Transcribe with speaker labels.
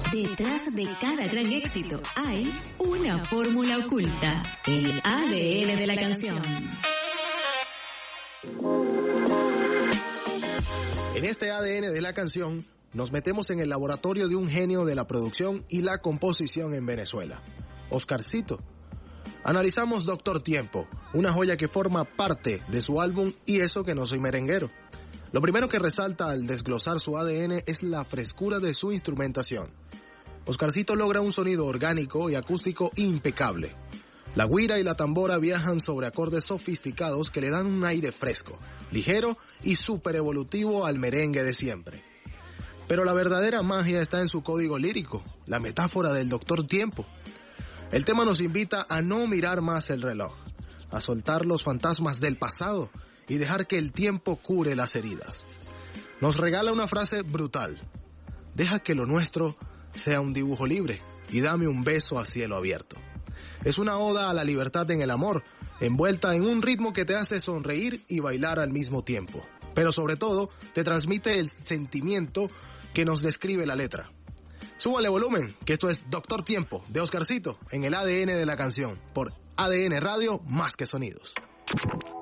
Speaker 1: Detrás de cada gran éxito hay una fórmula oculta, el ADN de la canción.
Speaker 2: En este ADN de la canción nos metemos en el laboratorio de un genio de la producción y la composición en Venezuela, Oscarcito. Analizamos Doctor Tiempo, una joya que forma parte de su álbum Y eso que no soy merenguero. Lo primero que resalta al desglosar su ADN es la frescura de su instrumentación. Oscarcito logra un sonido orgánico y acústico impecable. La güira y la tambora viajan sobre acordes sofisticados que le dan un aire fresco, ligero y súper evolutivo al merengue de siempre. Pero la verdadera magia está en su código lírico, la metáfora del Doctor Tiempo. El tema nos invita a no mirar más el reloj, a soltar los fantasmas del pasado y dejar que el tiempo cure las heridas. Nos regala una frase brutal: deja que lo nuestro sea un dibujo libre y dame un beso a cielo abierto. Es una oda a la libertad en el amor, envuelta en un ritmo que te hace sonreír y bailar al mismo tiempo. Pero sobre todo, te transmite el sentimiento que nos describe la letra. Súbale volumen, que esto es Doctor Tiempo, de Oscarcito, en el ADN de la canción, por ADN Radio, más que sonidos.